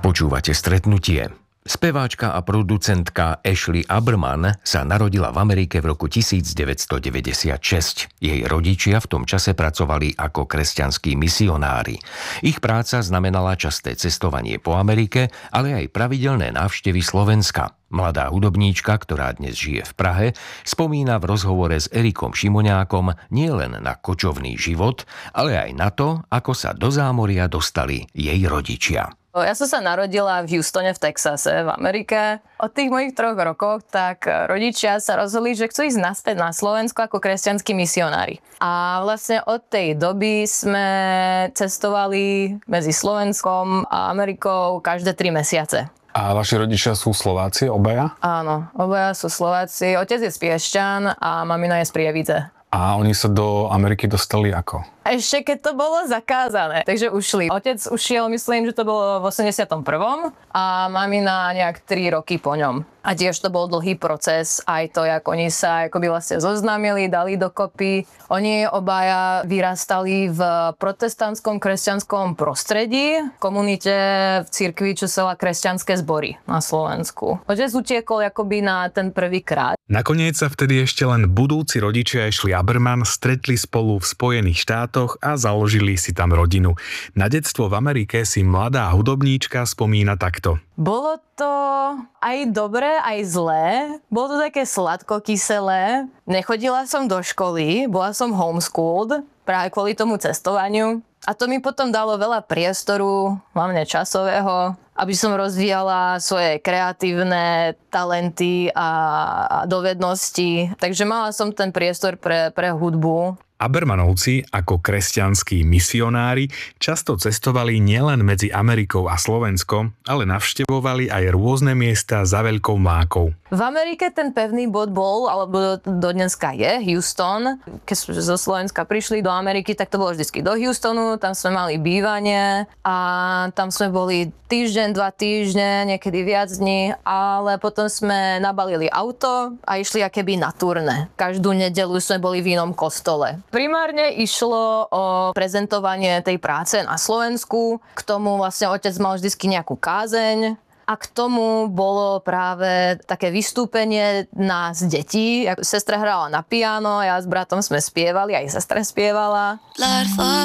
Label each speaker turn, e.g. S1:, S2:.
S1: Počúvate Stretnutie. Speváčka a producentka Ashley Aberman sa narodila v Amerike v roku 1996. Jej rodičia v tom čase pracovali ako kresťanskí misionári. Ich práca znamenala časté cestovanie po Amerike, ale aj pravidelné návštevy Slovenska. Mladá hudobníčka, ktorá dnes žije v Prahe, spomína v rozhovore s Erikom Šimoňákom nielen na kočovný život, ale aj na to, ako sa do zámoria dostali jej rodičia.
S2: Ja som sa narodila v Houstone v Texase, v Amerike. Od tých mojich 3 rokov tak rodičia sa rozhodli, že chcú ísť naspäť na Slovensko ako kresťanskí misionári. A vlastne od tej doby sme cestovali medzi Slovenskom a Amerikou každé 3 mesiace.
S3: A vaši rodičia sú Slováci, obaja?
S2: Áno, obaja sú Slováci. Otec je z Piešťan a mamina je z Prievidze.
S3: A oni sa do Ameriky dostali ako?
S2: Ešte keď to bolo zakázané, takže ušli. Otec ušiel, myslím, že to bolo v 81. a mamina nejak 3 roky po ňom. A tiež to bol dlhý proces, aj to, jak oni sa akoby vlastne zoznámili, dali dokopy. Oni obaja vyrastali v protestantskom kresťanskom prostredí, v komunite v cirkvi, čo sa volá Kresťanské zbory na Slovensku. Otec utiekol akoby na ten prvý krát.
S4: Nakoniec sa vtedy ešte len budúci rodičia Ashley Aberman stretli spolu v Spojených štátoch a založili si tam rodinu. Na detstvo v Amerike si mladá hudobníčka spomína takto.
S2: Bolo to aj dobré, aj zlé. Bolo to také sladko-kyselé. Nechodila som do školy, bola som homeschooled práve kvôli tomu cestovaniu. A to mi potom dalo veľa priestoru, hlavne časového, aby som rozvíjala svoje kreatívne talenty a dovednosti. Takže mala som ten priestor pre hudbu.
S4: Abermanovci ako kresťanskí misionári často cestovali nielen medzi Amerikou a Slovenskom, ale navštevovali aj rôzne miesta za veľkou mlákou.
S2: V Amerike ten pevný bod bol, alebo do dneska je, Houston. Keď sme zo Slovenska prišli do Ameriky, tak to bolo vždycky do Houstonu, tam sme mali bývanie a tam sme boli týždeň, 2 týždne, niekedy viac dní, ale potom sme nabalili auto a išli akéby na turné. Každú nedeľu sme boli v inom kostole. Primárne išlo o prezentovanie tej práce na Slovensku. K tomu vlastne otec mal vždycky nejakú kázeň. A k tomu bolo práve také vystúpenie nás detí. Sestra hrala na piano, ja s bratom sme spievali, aj sestra spievala.